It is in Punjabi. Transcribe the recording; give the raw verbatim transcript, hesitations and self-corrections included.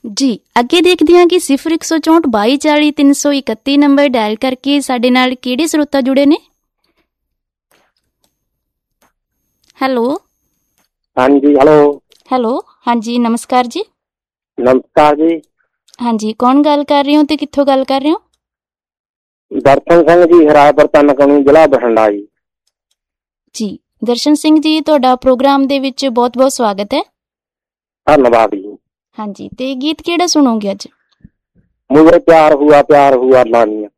ਜੀ ਅੱਗੇ ਦੇਖਦੇ ਹਾਂ ਕਿ ਸਿਫਰ ਇੱਕ ਸੌ ਚੌਂਹਠ ਬਾਈ ਚਾਲੀ ਤਿੰਨ ਸੌ ਇਕੱਤੀ ਨੰਬਰ ਡਾਇਲ ਕਰਕੇ ਸਾਡੇ ਨਾਲ ਕਿਹੜੇ ਸਰੋਤਾ ਜੁੜੇ ਨੇ। ਹੈਲੋ ਹਾਂਜੀ ਹੈਲੋ ਹੈਲੋ ਹਾਂਜੀ ਨਮਸਕਾਰ ਜੀ। ਨਮਸਕਾਰ ਜੀ। ਹਾਂਜੀ ਕੌਣ ਗੱਲ ਕਰ ਰਹੇ ਹੋ ਤੇ ਕਿੱਥੋਂ ਗੱਲ ਕਰ ਰਹੇ ਹੋ? ਦਰਸ਼ਨ ਸਿੰਘ ਜੀ, ਹਰਾਇਪੁਰ ਤਿੰਨ ਕਣੀ, ਜ਼ਿਲ੍ਹਾ ਬਠਿੰਡਾ ਜੀ। ਜੀ ਦਰਸ਼ਨ ਸਿੰਘ ਜੀ, ਤੁਹਾਡਾ ਪ੍ਰੋਗਰਾਮ ਦੇ ਵਿੱਚ ਬਹੁਤ ਬਹੁਤ ਸਵਾਗਤ ਹੈ। ਧੰਨਵਾਦ ਜੀ। ਹਾਂਜੀ ਤੇ ਗੀਤ ਕਿਹੜਾ ਸੁਣੋਗੇ ਅੱਜ? ਮੁਝੇ ਪਿਆਰ ਹੁਆ ਪਿਆਰ ਹੁਆ ਲਾਨੀਆ।